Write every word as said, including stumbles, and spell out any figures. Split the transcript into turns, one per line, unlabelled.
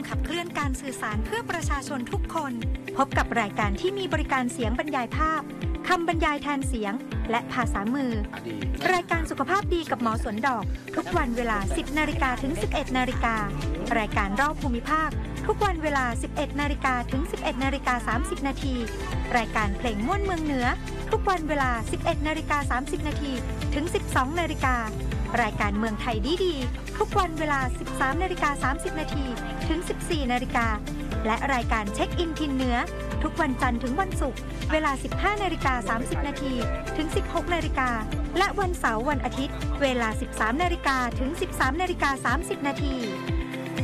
ขับเคลื่อนการสื่อสารเพื่อประชาชนทุกคน พบกับรายการที่มีบริการเสียงบรรยายภาพคำบรรยายแทนเสียงและภาษามือรายการสุขภาพดีกับหมอสวนดอกทุกวันเวลา สิบนาฬิกาถึง สิบเอ็ดนาฬิการายการรอบภูมิภาคทุกวันเวลา สิบเอ็ดนาฬิกาถึง สิบเอ็ดนาฬิกาสามสิบนาทีรายการเพลงม่วนเมืองเหนือทุกวันเวลา สิบเอ็ดนาฬิกาสามสิบนาทีถึง สิบสองนาฬิการายการเมืองไทยดีๆทุกวันเวลา สิบสามนาฬิกาสามสิบนาทีถึง สิบสี่นาฬิกาและรายการเช็คอินทินเหนือทุกวันจันทร์ถึงวันศุกร์เวลา สิบห้านาฬิกาสามสิบนาทีถึง สิบหกนาฬิกาและวันเสาร์วันอาทิตย์เวลา สิบสามนาฬิกาถึง สิบสามนาฬิกาสามสิบนาที